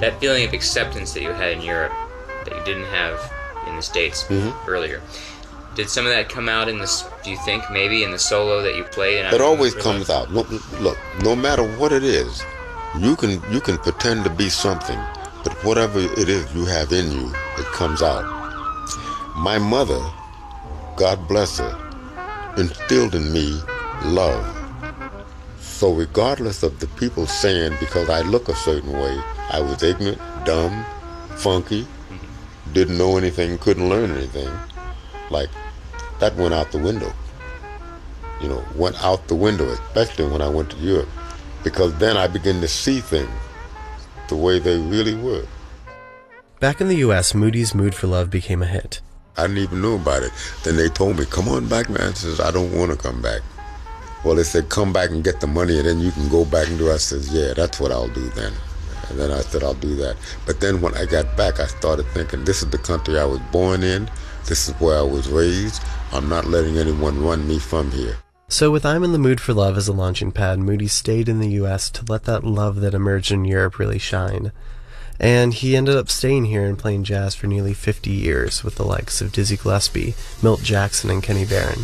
that feeling of acceptance that you had in Europe that you didn't have in the States earlier. Did some of that come out in this, do you think, maybe in the solo that you played? It always comes out. Look, no matter what it is, you can pretend to be something, but whatever it is you have in you, it comes out. My mother, God bless her, instilled in me love. So regardless of the people saying because I look a certain way, I was ignorant, dumb, funky, didn't know anything, couldn't learn anything, like, that went out the window. You know, went out the window, especially when I went to Europe, because then I began to see things the way they really were. Back in the U.S., Moody's Mood for Love became a hit. I didn't even know about it. Then they told me, come on back, man. I says, I don't want to come back. Well, they said, come back and get the money, and then you can go back and do it. I says, yeah, that's what I'll do then. And then I said, I'll do that. But then when I got back, I started thinking, this is the country I was born in. This is where I was raised. I'm not letting anyone run me from here. So with I'm in the Mood for Love as a launching pad, Moody stayed in the U.S. to let that love that emerged in Europe really shine. And he ended up staying here and playing jazz for nearly 50 years with the likes of Dizzy Gillespie, Milt Jackson, and Kenny Barron.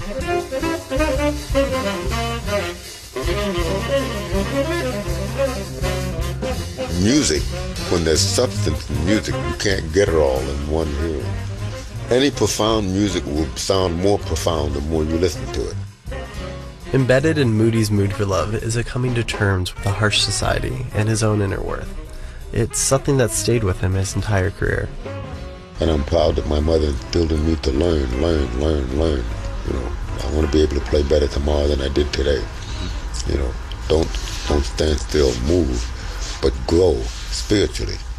Music, when there's substance in music, you can't get it all in one hearing. Any profound music will sound more profound the more you listen to it. Embedded in Moody's Mood for Love is a coming to terms with a harsh society and his own inner worth. It's something that stayed with him his entire career. And I'm proud that my mother instilled in me to learn. You know, I want to be able to play better tomorrow than I did today. You know, don't stand still, move, but grow spiritually.